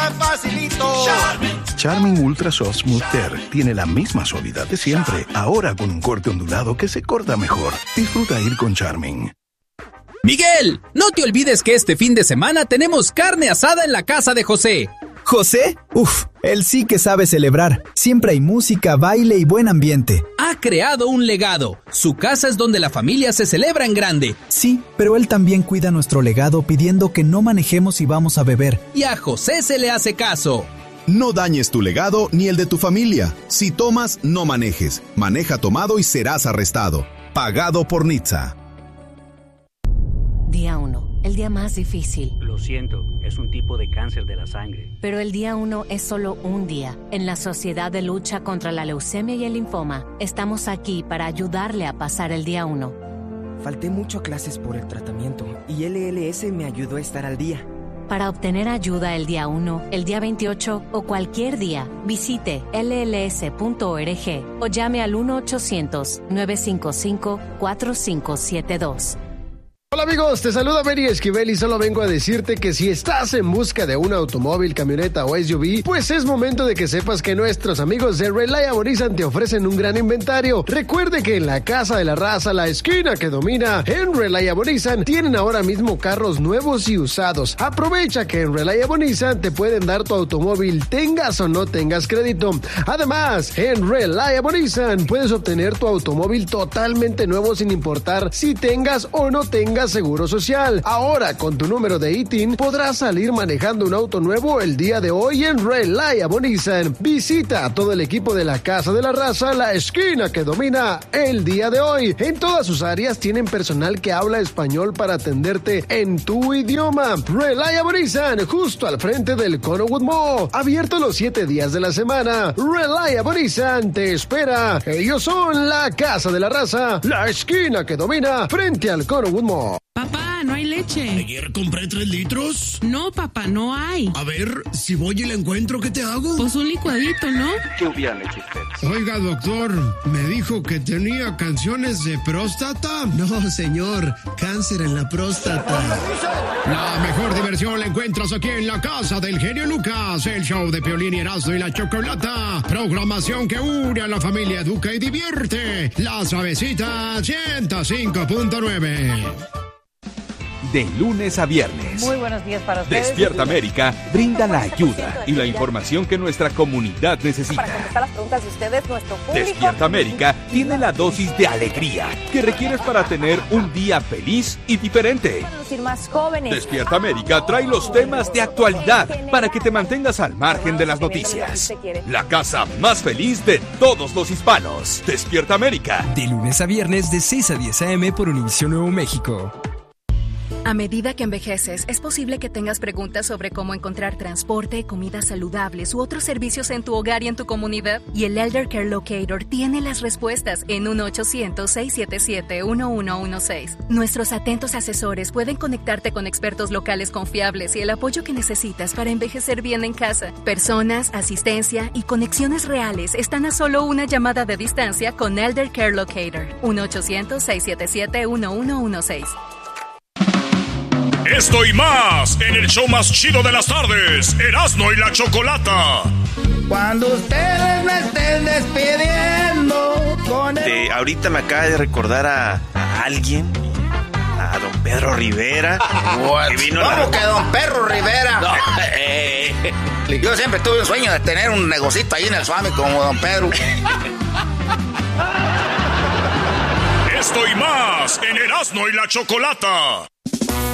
Facilito. Charmin Ultra Soft Smooth Tear tiene la misma suavidad de siempre, ahora con un corte ondulado que se corta mejor. Disfruta ir con Charmin. Miguel, no te olvides que este fin de semana tenemos carne asada en la casa de José. ¿José? Uf, él sí que sabe celebrar. Siempre hay música, baile y buen ambiente. Ha creado un legado. Su casa es donde la familia se celebra en grande. Sí, pero él también cuida nuestro legado pidiendo que no manejemos y vamos a beber. Y a José se le hace caso. No dañes tu legado ni el de tu familia. Si tomas, no manejes. Maneja tomado y serás arrestado. Pagado por NHTSA. Día 1, el día más difícil. Lo siento, es un tipo de cáncer de la sangre. Pero el día 1 es solo un día. En la Sociedad de Lucha contra la Leucemia y el Linfoma, estamos aquí para ayudarle a pasar el día 1. Falté mucho a clases por el tratamiento y LLS me ayudó a estar al día. Para obtener ayuda el día 1, el día 28 o cualquier día, visite lls.org o llame al 1-800-955-4572. Hola amigos, te saluda Mary Esquivel y solo vengo a decirte que si estás en busca de un automóvil, camioneta o SUV, pues es momento de que sepas que nuestros amigos de Reliable Nissan te ofrecen un gran inventario. Recuerde que en la Casa de la Raza, la esquina que domina, en Reliable Nissan tienen ahora mismo carros nuevos y usados. Aprovecha que en Reliable Nissan te pueden dar tu automóvil, tengas o no tengas crédito. Además, en Reliable Nissan puedes obtener tu automóvil totalmente nuevo sin importar si tengas o no tengas seguro social. Ahora, con tu número de ITIN, podrás salir manejando un auto nuevo el día de hoy en Reliable Nissan. Visita a todo el equipo de la Casa de la Raza, la esquina que domina el día de hoy. En todas sus áreas tienen personal que habla español para atenderte en tu idioma. Reliable Nissan, justo al frente del Connowood Mall. Abierto los 7 días de la semana. Reliable Nissan te espera. Ellos son la Casa de la Raza, la esquina que domina frente al Connowood Mall. Papá, no hay leche. ¿Ayer compré 3 litros? No, papá, no hay. A ver, si voy y la encuentro, ¿qué te hago? Pues un licuadito, ¿no? ¿Qué hubiera leche usted? Oiga, doctor, ¿me dijo que tenía canciones de próstata? No, señor, cáncer en la próstata. La mejor diversión la encuentras aquí en la casa del genio Lucas, el show de Piolín y Erasmo y la Chocolata. Programación que une a la familia, educa y divierte. La Suavecita 105.9. De lunes a viernes. Muy buenos días para ustedes. Despierta América brinda la ayuda y la información que nuestra comunidad necesita. Para contestar las preguntas de ustedes, nuestro público. Despierta América tiene la dosis de alegría que requieres para tener un día feliz y diferente. Para lucir más jóvenes. Despierta América trae los temas de actualidad para que te mantengas al margen de las noticias. La casa más feliz de todos los hispanos. Despierta América. De lunes a viernes de 6 a 10 a.m. por Univisión Nuevo México. A medida que envejeces, es posible que tengas preguntas sobre cómo encontrar transporte, comidas saludables u otros servicios en tu hogar y en tu comunidad. Y el Elder Care Locator tiene las respuestas en 1-800-677-1116. Nuestros atentos asesores pueden conectarte con expertos locales confiables y el apoyo que necesitas para envejecer bien en casa. Personas, asistencia y conexiones reales están a solo una llamada de distancia con Elder Care Locator. 1-800-677-1116. Esto y más en el show más chido de las tardes, Erasmo y la Chocolata. Cuando ustedes me estén despidiendo con el... Ahorita me acaba de recordar a alguien, a don Pedro Rivera. Que vino ¿Cómo que don Pedro Rivera? No, yo siempre tuve un sueño de tener un negocito ahí en el Swami como don Pedro. Esto y más en Erasmo y la Chocolata.